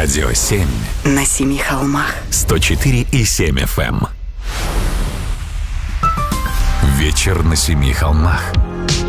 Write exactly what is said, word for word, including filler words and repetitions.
Радио семь. На семи холмах. сто четыре и семь эф эм. Вечер на семи холмах.